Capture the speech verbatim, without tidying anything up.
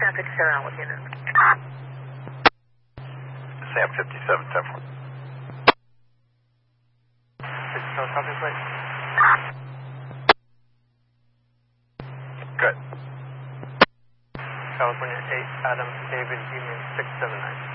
Sam fifty-seven, I'll look in it. Sam fifty-seven, ten four. fifty-seven, copy, plate. Good. California eight, Adam, David, Union six seven nine.